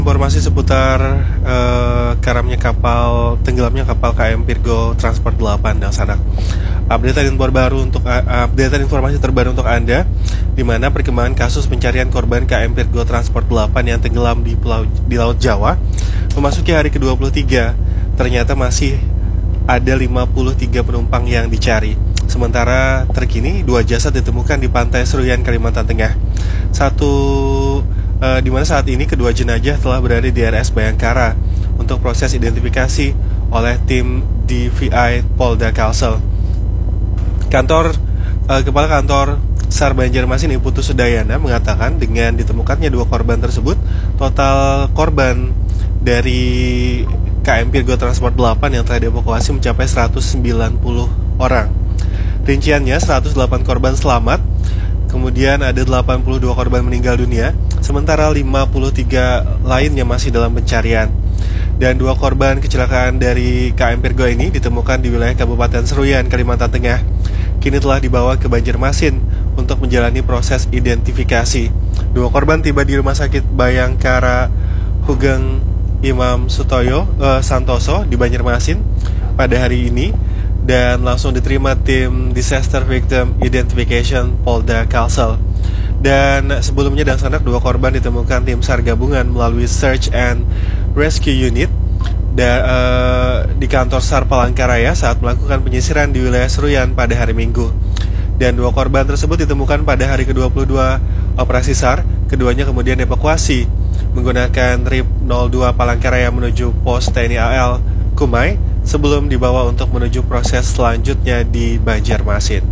Informasi seputar tenggelamnya kapal KM Virgo Transport 8 dan Sanak. Updatean informasi terbaru untuk Anda, di mana perkembangan kasus pencarian korban KM Virgo Transport 8 yang tenggelam di Laut Jawa memasuki hari ke-23. Ternyata masih ada 53 penumpang yang dicari. Sementara terkini 2 jasad ditemukan di pantai Seruyan, Kalimantan Tengah. Di mana saat ini kedua jenazah telah berada di RS Bayangkara untuk proses identifikasi oleh tim DVI Polda Kalsel. Kepala Kantor SAR Banjarmasin Ibu Sudayana mengatakan dengan ditemukannya 2 korban tersebut, total korban dari KM Virgo Transport 8 yang telah dievakuasi mencapai 190 orang. Rinciannya 108 korban selamat, kemudian ada 82 korban meninggal dunia, sementara 53 lainnya masih dalam pencarian. Dan 2 korban kecelakaan dari KM Virgo ini ditemukan di wilayah Kabupaten Seruyan, Kalimantan Tengah. Kini telah dibawa ke Banjarmasin untuk menjalani proses identifikasi. 2 korban tiba di Rumah Sakit Bayangkara Hugeng Imam Santoso di Banjarmasin pada hari ini dan langsung diterima tim Disaster Victim Identification Polda Kalsel. Dan sebelumnya dan sanak 2 korban ditemukan tim SAR gabungan melalui Search and Rescue Unit di kantor SAR Palangkaraya saat melakukan penyisiran di wilayah Seruyan pada hari Minggu. Dan 2 korban tersebut ditemukan pada hari ke-22 operasi SAR. Keduanya kemudian dievakuasi menggunakan RIP 02 Palangkaraya menuju pos TNI AL Kumai sebelum dibawa untuk menuju proses selanjutnya di Banjarmasin.